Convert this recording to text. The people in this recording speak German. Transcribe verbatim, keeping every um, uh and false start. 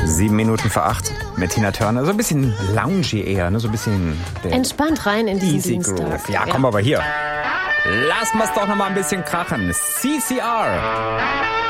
Sieben Minuten vor acht mit Tina Turner. So ein bisschen loungy eher, ne? So ein bisschen... Entspannt rein in diesen Easy Dienstag. Groove. Ja, komm aber hier. Lass mal's doch noch mal ein bisschen krachen. C C R.